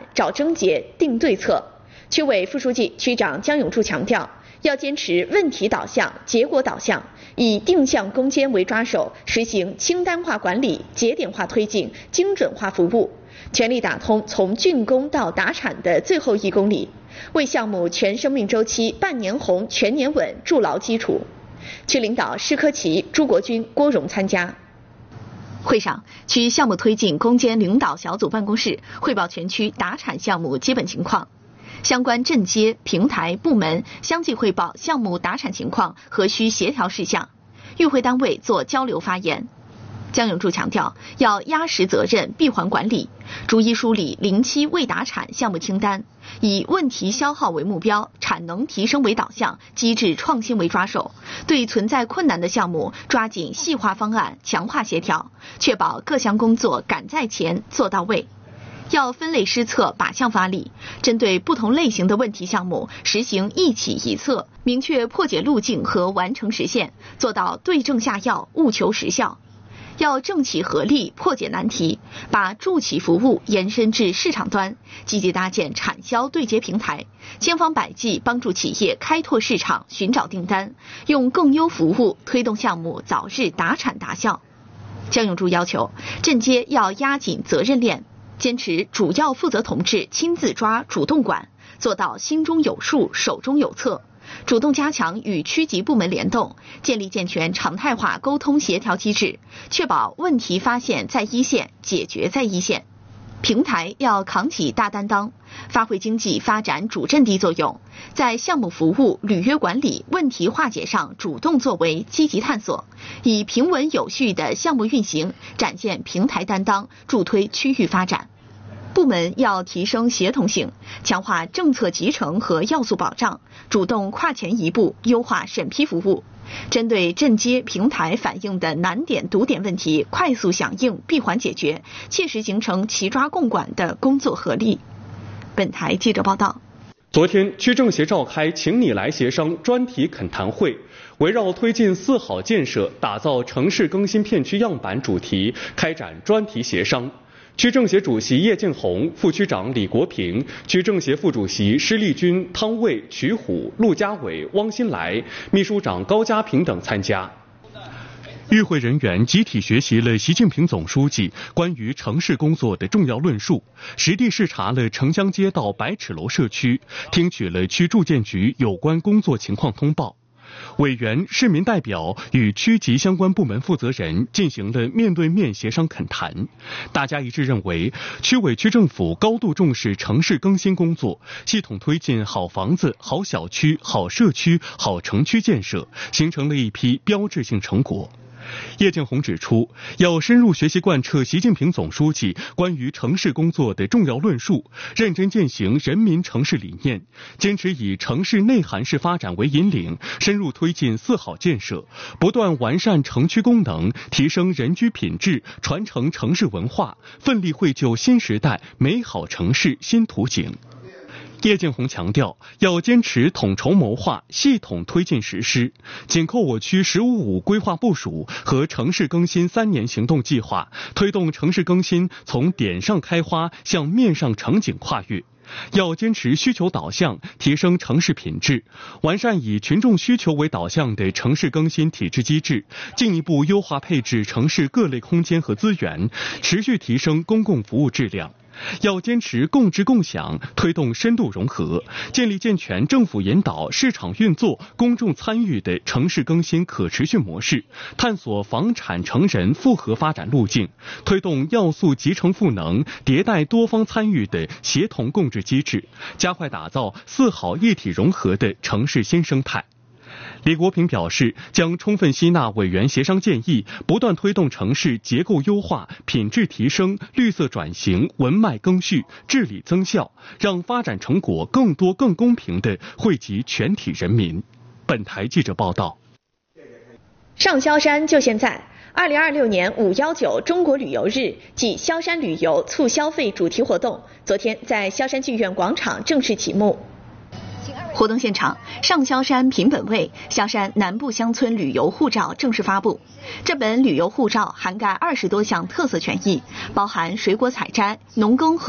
找症结、定对策。区委副书记、区长姜永柱强调，要坚持问题导向、结果导向，以定向攻坚为抓手，实行清单化管理、节点化推进、精准化服务，全力打通从竣工到达产的最后1公里，为项目全生命周期半年红、全年稳筑牢基础。区领导施科奇、朱国军、郭荣参加。会上，区项目推进攻坚领导小组办公室汇报全区达产项目基本情况，相关镇街、平台、部门相继汇报项目达产情况和需协调事项，与会单位做交流发言。姜永柱强调，要压实责任，闭环管理，逐一梳理临期未达产项目清单，以问题消耗为目标，产能提升为导向，机制创新为抓手，对存在困难的项目抓紧细化方案，强化协调，确保各项工作赶在前，做到位。要分类施策，靶向发力，针对不同类型的问题项目实行一起一策，明确破解路径和完成时限，做到对症下药，务求实效。要政企合力破解难题，把助企服务延伸至市场端，积极搭建产销对接平台，千方百计帮助企业开拓市场，寻找订单，用更优服务推动项目早日达产达效。姜永柱要求，镇街要压紧责任链，坚持主要负责同志亲自抓、主动管，做到心中有数、手中有策。主动加强与区级部门联动，建立健全常态化沟通协调机制，确保问题发现在一线，解决在一线。平台要扛起大担当，发挥经济发展主阵地作用，在项目服务、履约管理、问题化解上主动作为，积极探索，以平稳有序的项目运行展现平台担当，助推区域发展。部门要提升协同性，强化政策集成和要素保障，主动跨前一步，优化审批服务，针对镇街平台反映的难点堵点问题快速响应，闭环解决，切实形成齐抓共管的工作合力。本台记者报道。 昨天，区政协召开请你来协商专题恳谈会，围绕推进4好建设、打造城市更新片区样板主题开展专题协商。区政协主席叶建红、副区长李国平、区政协副主席施立军、汤卫、瞿虎、陆家伟、汪新来、秘书长高家平等参加。与会人员集体学习了习近平总书记关于城市工作的重要论述，实地视察了城乡街道百尺楼社区，听取了区住建局有关工作情况通报。委员、市民代表与区级相关部门负责人进行了面对面协商恳谈，大家一致认为，区委区政府高度重视城市更新工作，系统推进好房子、好小区、好社区、好城区建设，形成了一批标志性成果。叶建红指出，要深入学习贯彻习近平总书记关于城市工作的重要论述，认真践行人民城市理念，坚持以城市内涵式发展为引领，深入推进4好建设，不断完善城区功能，提升人居品质，传承城市文化，奋力绘就新时代美好城市新图景。叶建红强调，要坚持统筹谋划、系统推进实施，紧扣我区“15+5”规划部署和城市更新3年行动计划，推动城市更新从点上开花向面上成景跨越。要坚持需求导向，提升城市品质，完善以群众需求为导向的城市更新体制机制，进一步优化配置城市各类空间和资源，持续提升公共服务质量。要坚持共治共享，推动深度融合，建立健全政府引导、市场运作、公众参与的城市更新可持续模式，探索房产城人复合发展路径，推动要素集成赋能、迭代多方参与的协同共治机制，加快打造4好一体融合的城市新生态。李国平表示，将充分吸纳委员协商建议，不断推动城市结构优化、品质提升、绿色转型、文脉更续、治理增效，让发展成果更多更公平地惠及全体人民。本台记者报道。 上萧山就现在，2026年519中国旅游日暨萧山旅游促消费主题活动，昨天在萧山剧院广场正式启幕。活动现场，上萧山凭本味萧山南部乡村旅游护照正式发布。这本旅游护照涵盖20多项特色权益，包含水果采摘、农耕和